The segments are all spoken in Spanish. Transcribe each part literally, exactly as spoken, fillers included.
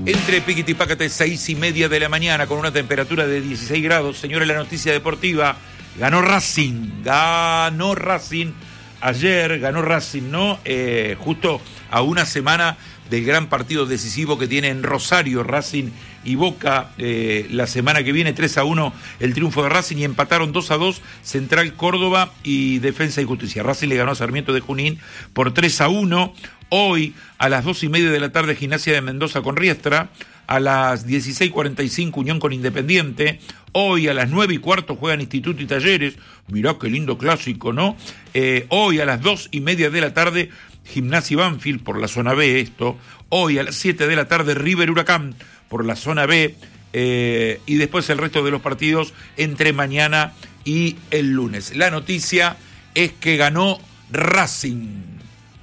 Entre Piquiti y Pácate, seis y media de la mañana, con una temperatura de dieciséis grados. Señores, la noticia deportiva, ganó Racing, ganó Racing, ayer ganó Racing, ¿no? Eh, justo a una semana del gran partido decisivo que tiene en Rosario, Racing y Boca, eh, la semana que viene, tres a uno el triunfo de Racing, y empataron dos a dos Central Córdoba y Defensa y Justicia. Racing le ganó a Sarmiento de Junín por tres a uno. Hoy, a las dos y media de la tarde, Gimnasia de Mendoza con Riestra. A las dieciséis cuarenta y cinco, Unión con Independiente. Hoy, a las nueve y cuarto, juegan Instituto y Talleres. Mirá qué lindo clásico, ¿no? Eh, hoy, a las dos y media de la tarde, Gimnasia y Banfield, por la zona B, esto. Hoy, a las siete de la tarde, River Huracán, por la zona B. Eh, y después el resto de los partidos entre mañana y el lunes. La noticia es que ganó Racing.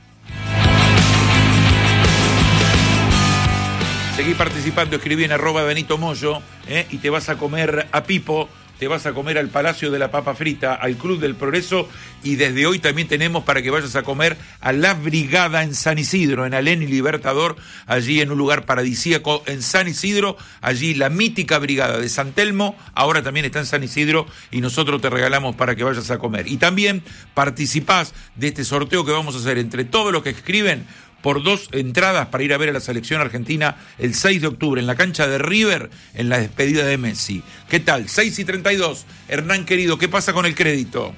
Seguí participando, escribí en arroba Benito Moyo, eh, y te vas a comer a Pipo, te vas a comer al Palacio de la Papa Frita, al Club del Progreso, y desde hoy también tenemos para que vayas a comer a La Brigada en San Isidro, en Alén y Libertador, allí en un lugar paradisíaco en San Isidro, allí la mítica Brigada de San Telmo, ahora también está en San Isidro, y nosotros te regalamos para que vayas a comer. Y también participás de este sorteo que vamos a hacer entre todos los que escriben, por dos entradas para ir a ver a la selección argentina el seis de octubre en la cancha de River, en la despedida de Messi. ¿Qué tal? seis y treinta y dos. Hernán, querido, ¿qué pasa con el crédito?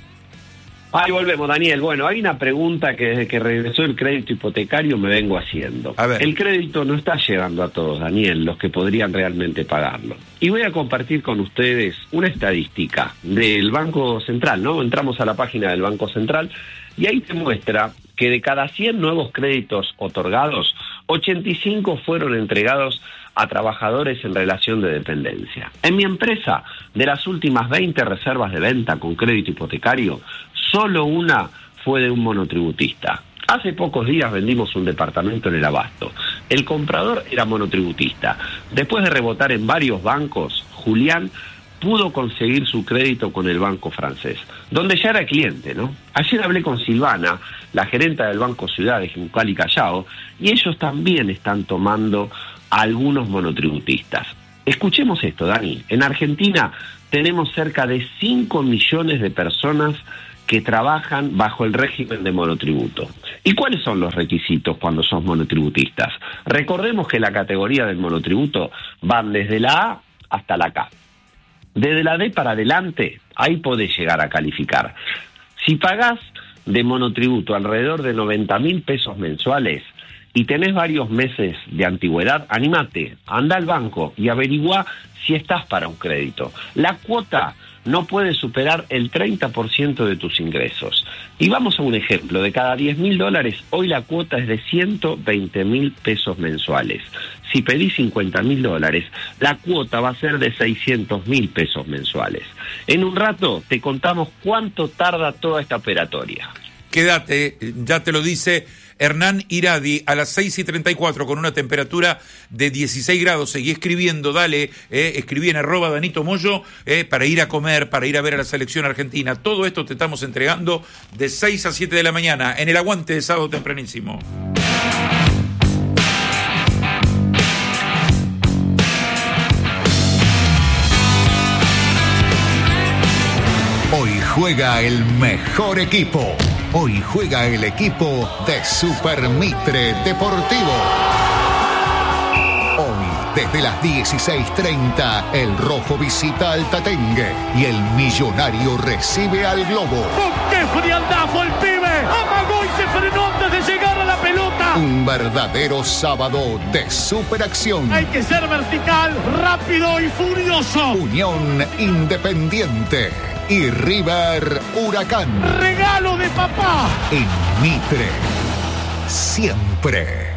Ahí volvemos, Daniel. Bueno, hay una pregunta que desde que regresó el crédito hipotecario me vengo haciendo. A ver. El crédito no está llegando a todos, Daniel, los que podrían realmente pagarlo. Y voy a compartir con ustedes una estadística del Banco Central, ¿no? Entramos a la página del Banco Central y ahí te muestra que de cada cien nuevos créditos otorgados, ochenta y cinco fueron entregados a trabajadores en relación de dependencia. En mi empresa, de las últimas veinte reservas de venta con crédito hipotecario, solo una fue de un monotributista. Hace pocos días vendimos un departamento en el Abasto. El comprador era monotributista. Después de rebotar en varios bancos, Julián pudo conseguir su crédito con el banco francés, donde ya era cliente, ¿no? Ayer hablé con Silvana, la gerenta del Banco Ciudad de Juncal y Callao, y ellos también están tomando a algunos monotributistas. Escuchemos esto, Dani. En Argentina tenemos cerca de cinco millones de personas que trabajan bajo el régimen de monotributo. ¿Y cuáles son los requisitos cuando sos monotributistas? Recordemos que la categoría del monotributo van desde la A hasta la K. Desde la D para adelante, ahí podés llegar a calificar. Si pagás de monotributo alrededor de noventa mil pesos mensuales y tenés varios meses de antigüedad, anímate, anda al banco y averigua si estás para un crédito. La cuota no puede superar el treinta por ciento de tus ingresos. Y vamos a un ejemplo, de cada diez mil dólares, hoy la cuota es de ciento veinte mil pesos mensuales. Si pedís cincuenta mil dólares, la cuota va a ser de seiscientos mil pesos mensuales. En un rato te contamos cuánto tarda toda esta operatoria. Quédate, ya te lo dice Hernán Iradi, a las seis y treinta y cuatro, con una temperatura de dieciséis grados. Seguí escribiendo, dale, eh, escribí en arroba Danito Moyo, eh, para ir a comer, para ir a ver a la selección argentina. Todo esto te estamos entregando de seis a siete de la mañana, en el aguante de sábado tempranísimo. Hoy juega el mejor equipo. Hoy juega el equipo de Super Mitre Deportivo. Hoy, desde las dieciséis treinta, el Rojo visita al Tatengue y el Millonario recibe al Globo. ¡Con qué frialdad fue el pibe! ¡Amagó y se frenó antes de llegar a la pelota! Un verdadero sábado de superacción. Hay que ser vertical, rápido y furioso. Unión Independiente y River Huracán. ¡Regalo de papá! En Mitre, siempre.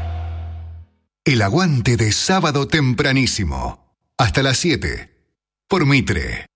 El aguante de sábado tempranísimo. Hasta las siete. Por Mitre.